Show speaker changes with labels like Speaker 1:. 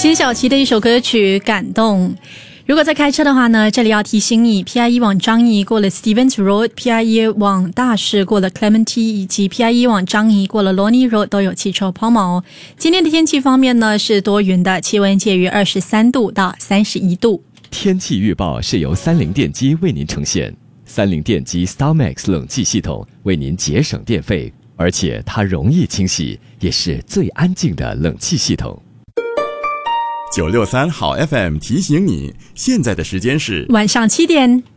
Speaker 1: 辛晓琪的一首歌曲《感动》。如果在开车的话呢，这里要提醒你 PIE 往张掖过了 Stevens Road， PIE 往大士过了 Clementi， 以及 PIE 往张掖过了 Loney Road 都有汽车抛锚。今天的天气方面呢，是多云的，气温介于23度到31度。
Speaker 2: 天气预报是由三菱电机为您呈现，三菱电机 StarMax 冷气系统为您节省电费，而且它容易清洗，也是最安静的冷气系统。
Speaker 3: 963好 FM 提醒你，现在的时间是
Speaker 1: 晚上7点。